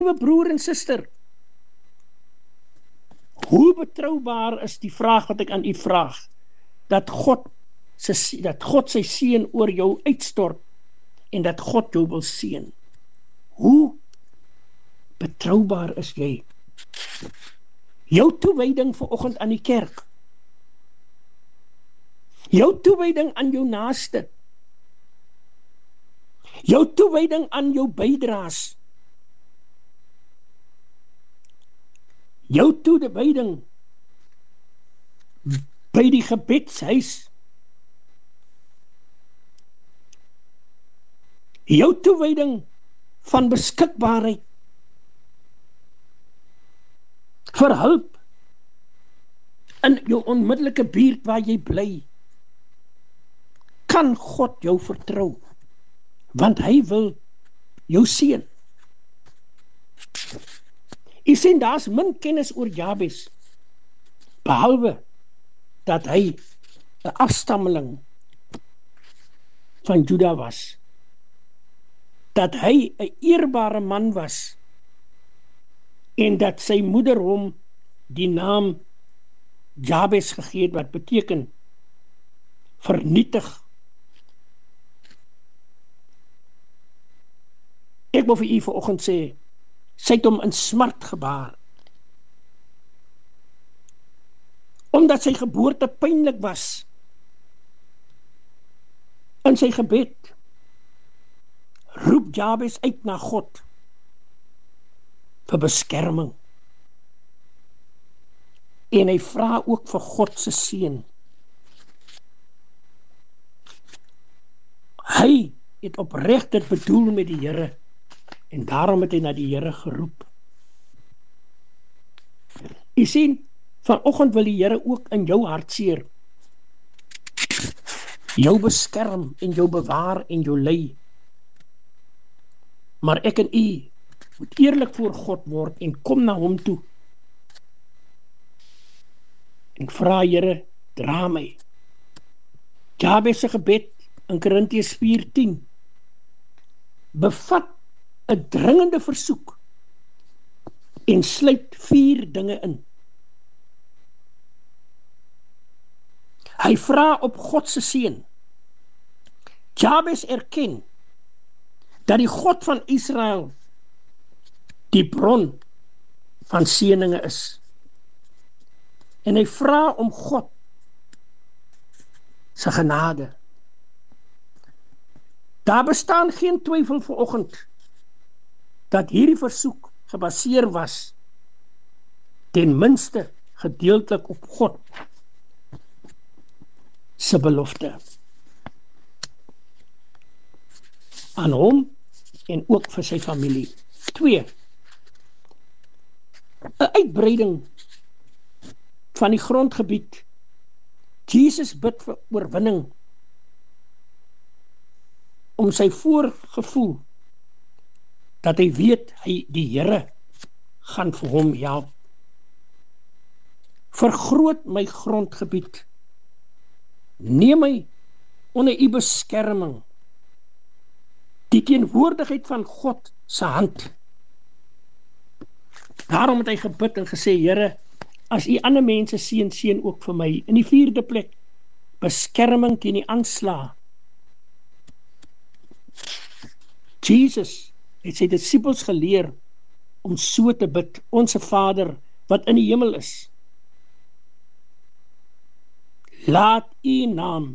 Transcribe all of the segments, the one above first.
broer en suster, hoe betroubaar is die vraag wat ek aan u vraag, dat God sy seën oor jou uitstort, en dat God jou wil seën. Hoe betroubaar is jy? Jou toewyding vanoggend aan die kerk, jou toewyding aan jou naaste, jou toewyding aan jou bydraes, jou toewyding by die gebedshuis, jou toewyding van beskikbaarheid vir hulp in jou onmiddellike buurt waar jy bly, kan God jou vertrou, want hy wil jou seën. U sien, daar's min kennis oor Jabes, behalwe dat hy 'n afstammeling van Juda was, dat hy 'n eerbare man was, en dat sy moeder hom die naam Jabes gegee het, wat beteken vernietig. Ek wil vir u vanoggend sê, sy het hom in smart gebaar, omdat sy geboorte pynlik was. In sy gebed roep Jabes uit na God vir beskerming, en hy vra ook vir God se seën. Hy het opreg dit bedoel met die Here, en daarom het hy na die Here geroep. U sien, vanoggend wil die Here ook in jou hartseer jou beskerm en jou bewaar en jou lei. Maar ek en u moet eerlik voor God word en kom na hom toe en vra, Here, dra my. Jabes se gebed in Korintiërs 4:10 bevat 'n dringende versoek en sluit 4 dinge in. Hy vra op God se seën. Jabes erken dat die God van Israel die bron van seëninge is. En hy vra om God se genade. Daar bestaan geen twyfel vanoggend dat hierdie versoek gebaseer was ten minste gedeeltelik op God se belofte aan hom en ook vir sy familie. 2. 'n uitbreiding van die grondgebied. Jesus bid vir oorwinning om sy voorgevoel dat hy weet die Here gaan vir hom help. Vergroot my grondgebied. Neem my onder u beskerming. Die teenwoordigheid van God se hand. Daarom het hy gebid en gesê, Here, as u ander mense seën, seën ook vir my. In die 4de plek, beskerming teen die aanslag. Jesus het sy disippels geleer om so te bid, Onse Vader wat in die hemel is, laat u naam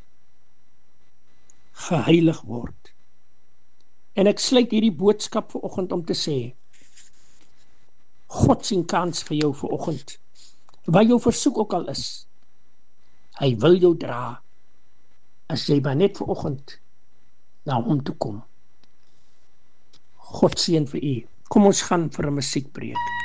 geheilig word. En ek sluit hierdie boodskap vanoggend om te sê, God sien kans vir jou vanoggend, wat jou versoek ook al is. Hy wil jou dra, as jy maar net vanoggend na hom toe kom. God seën vir u. Kom ons gaan vir 'n musiekbreek.